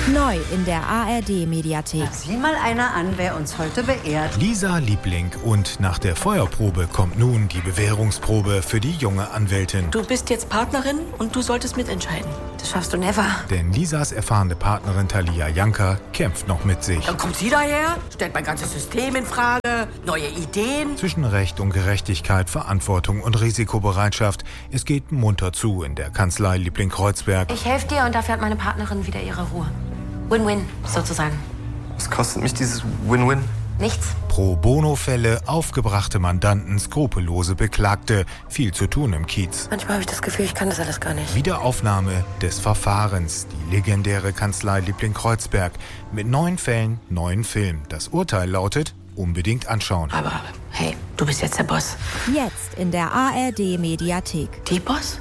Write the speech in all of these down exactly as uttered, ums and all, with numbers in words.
Neu in der A R D-Mediathek. Sieh mal einer an, wer uns heute beehrt. Lisa Liebling. Und nach der Feuerprobe kommt nun die Bewährungsprobe für die junge Anwältin. Du bist jetzt Partnerin und du solltest mitentscheiden. Das schaffst du never. Denn Lisas erfahrene Partnerin Thalia Janka kämpft noch mit sich. Dann kommt sie daher, stellt mein ganzes System in Frage, neue Ideen. Zwischen Recht und Gerechtigkeit, Verantwortung und Risikobereitschaft. Es geht munter zu in der Kanzlei Liebling-Kreuzberg. Ich helfe dir und dafür hat meine Partnerin wieder ihre Ruhe. Win-win, sozusagen. Was kostet mich dieses Win-Win? Nichts. Pro-Bono-Fälle, aufgebrachte Mandanten, skrupellose Beklagte. Viel zu tun im Kiez. Manchmal habe ich das Gefühl, ich kann das alles gar nicht. Wiederaufnahme des Verfahrens. Die legendäre Kanzlei Liebling-Kreuzberg. Mit neun Fällen, neun Filmen. Das Urteil lautet: unbedingt anschauen. Aber hey, du bist jetzt der Boss. Jetzt in der A R D-Mediathek. Die Boss?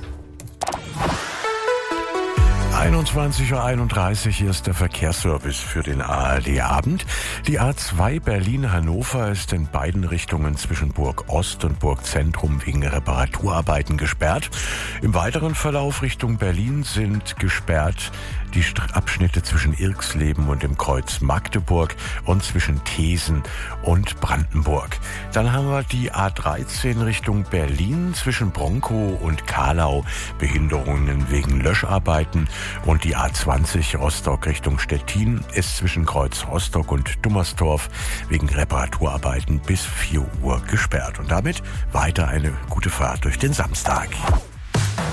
einundzwanzig Uhr einunddreißig, hier ist der Verkehrsservice für den A R D-Abend. Die A zwei Berlin-Hannover ist in beiden Richtungen zwischen Burg Ost und Burg Zentrum wegen Reparaturarbeiten gesperrt. Im weiteren Verlauf Richtung Berlin sind gesperrt die Abschnitte zwischen Irxleben und dem Kreuz Magdeburg und zwischen Thesen und Brandenburg. Dann haben wir die A dreizehn Richtung Berlin zwischen Bronkow und Kahlau, Behinderungen wegen Löscharbeiten, und die A zwanzig Rostock Richtung Stettin ist zwischen Kreuz Rostock und Dummersdorf wegen Reparaturarbeiten bis vier Uhr gesperrt. Und damit weiter eine gute Fahrt durch den Samstag.